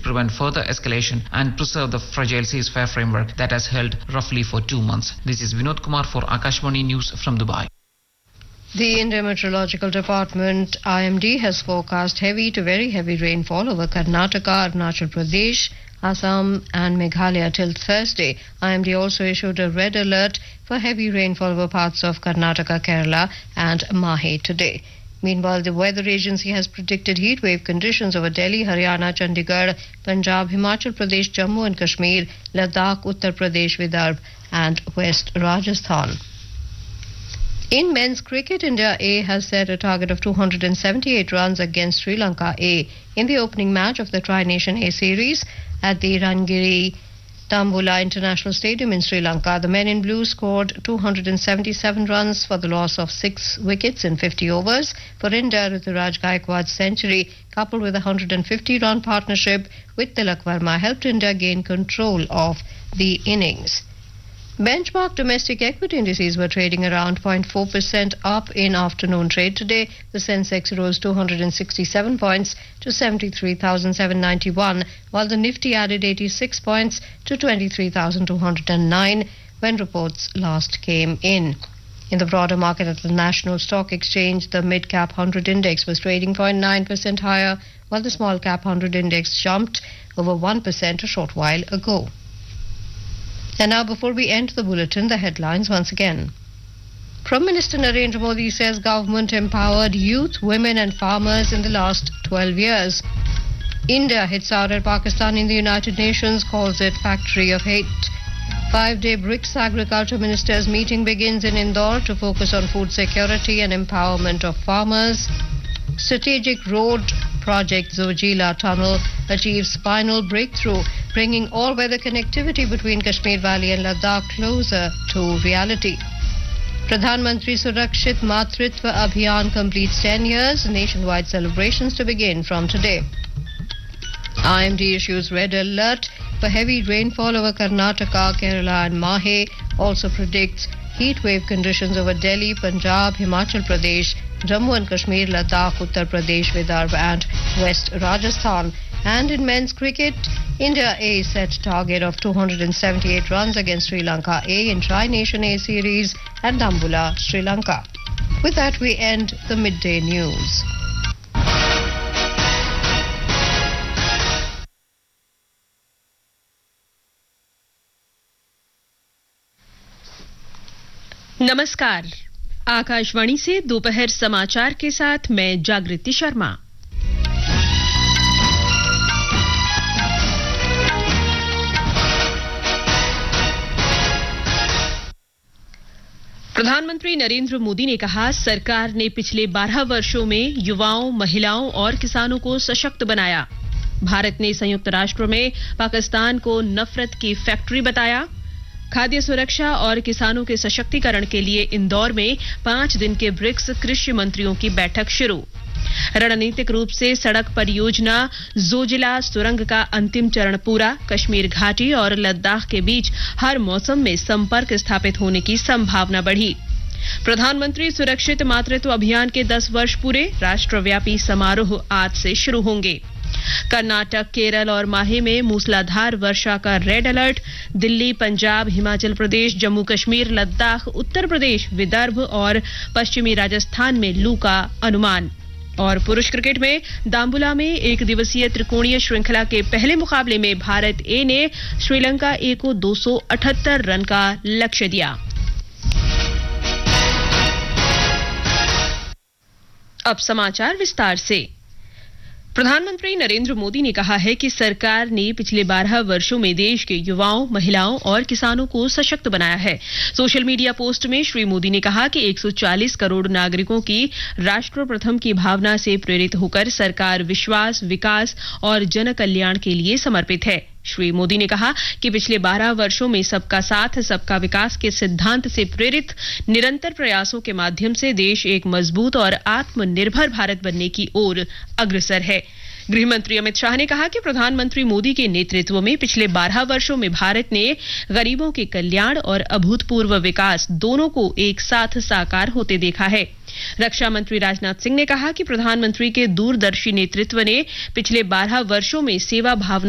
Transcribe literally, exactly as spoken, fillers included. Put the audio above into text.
prevent further escalation and preserve the fragile ceasefire framework that has held roughly for two months. This is Vinod Kumar for Akashvani News from Dubai. The Indian Meteorological Department I M D has forecast heavy to very heavy rainfall over Karnataka, Arunachal Pradesh, Assam and Meghalaya till Thursday. I M D also issued a red alert for heavy rainfall over parts of Karnataka, Kerala and Mahe today. Meanwhile, the weather agency has predicted heat wave conditions over Delhi, Haryana, Chandigarh, Punjab, Himachal Pradesh, Jammu and Kashmir, Ladakh, Uttar Pradesh, Vidarbha and West Rajasthan. In men's cricket, India A has set a target of two hundred seventy-eight runs against Sri Lanka A in the opening match of the Tri-Nation A series at the Rangiri Tambula International Stadium in Sri Lanka. The men in blue scored two hundred seventy-seven runs for the loss of six wickets in fifty overs. For India, Ruturaj Gaikwad's century, coupled with a one hundred fifty run partnership with Tilak Verma, helped India gain control of the innings. Benchmark domestic equity indices were trading around zero point four percent up in afternoon trade today. The Sensex rose two hundred sixty-seven points to seventy-three thousand seven hundred ninety-one, while the Nifty added eighty-six points to twenty-three thousand two hundred nine when reports last came in. In the broader market at the National Stock Exchange, the mid-cap one hundred index was trading zero point nine percent higher, while the small-cap one hundred index jumped over one percent a short while ago. And now, before we end the bulletin, the headlines once again. Prime Minister Narendra Modi says government empowered youth, women and farmers in the last twelve years. India hits out at Pakistan in the United Nations, calls it factory of hate. Five-day BRICS Agriculture Ministers meeting begins in Indore to focus on food security and empowerment of farmers. Strategic road project Zojila Tunnel achieves final breakthrough, bringing all-weather connectivity between Kashmir Valley and Ladakh closer to reality. Pradhan Mantri Surakshit Matritva Abhiyan completes ten years, nationwide celebrations to begin from today. I M D issues red alert for heavy rainfall over Karnataka, Kerala and Mahe, also predicts heat wave conditions over Delhi, Punjab, Himachal Pradesh, Jammu and Kashmir, Ladakh, Uttar Pradesh, Vidarbha and West Rajasthan. And in men's cricket, India A set target of two hundred seventy-eight runs against Sri Lanka A in Tri-Nation A series at Dambula, Sri Lanka. With that, we end the midday news. नमस्कार, आकाशवाणी से दोपहर समाचार के साथ मैं जागृति शर्मा। प्रधानमंत्री नरेंद्र मोदी ने कहा, सरकार ने पिछले बारह वर्षों में युवाओं, महिलाओं और किसानों को सशक्त बनाया। भारत ने संयुक्त राष्ट्र में पाकिस्तान को नफरत की फैक्ट्री बताया। खाद्य सुरक्षा और किसानों के सशक्तिकरण के लिए इंदौर में पांच दिन के ब्रिक्स कृषि मंत्रियों की बैठक शुरू। रणनीतिक रूप से सड़क परियोजना जोजिला सुरंग का अंतिम चरण पूरा। कश्मीर घाटी और लद्दाख के बीच हर मौसम में संपर्क स्थापित होने की संभावना बढ़ी। प्रधानमंत्री सुरक्षित मातृत्व अभियान के दस वर्ष पूरे। राष्ट्रव्यापी समारोह आज से शुरू होंगे। कर्नाटक, केरल और माहे में मूसलाधार वर्षा का रेड अलर्ट। दिल्ली, पंजाब, हिमाचल प्रदेश, जम्मू कश्मीर, लद्दाख, उत्तर प्रदेश, विदर्भ और पश्चिमी राजस्थान में लू का अनुमान। और पुरुष क्रिकेट में दाम्बुला में एक दिवसीय त्रिकोणीय श्रृंखला के पहले मुकाबले में भारत ए ने श्रीलंका ए को दो सौ अठहत्तर रन का लक्ष्य दिया। अब समाचार विस्तार से। प्रधानमंत्री नरेंद्र मोदी ने कहा है कि सरकार ने पिछले बारह वर्षों में देश के युवाओं, महिलाओं और किसानों को सशक्त बनाया है। सोशल मीडिया पोस्ट में श्री मोदी ने कहा कि एक सौ चालीस करोड़ नागरिकों की राष्ट्र प्रथम की भावना से प्रेरित होकर सरकार विश्वास, विकास और जन कल्याण के लिए समर्पित है। श्री मोदी ने कहा कि पिछले बारह वर्षों में सबका साथ, सबका विकास के सिद्धांत से प्रेरित निरंतर प्रयासों के माध्यम से देश एक मजबूत और आत्मनिर्भर भारत बनने की ओर अग्रसर है। गृह मंत्री अमित शाह ने कहा कि प्रधानमंत्री मोदी के नेतृत्व में पिछले बारह वर्षों में भारत ने गरीबों के कल्याण और अभूतपूर्व विकास दोनों को एक साथ साकार होते देखा है। रक्षा मंत्री राजनाथ सिंह ने कहा कि प्रधानमंत्री के दूरदर्शी नेतृत्व ने पिछले बारह वर्षों में सेवा भावना